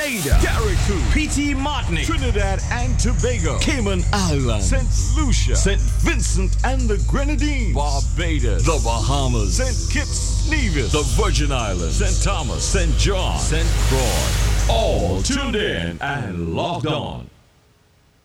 Grenada, Carriacou, PT Martinique, Trinidad and Tobago, Cayman Islands, St. Lucia, St. Vincent and the Grenadines, Barbados, the Bahamas, St. Kitts, Nevis, the Virgin Islands, St. Thomas, St. John, St. Croix. All tuned in and logged on.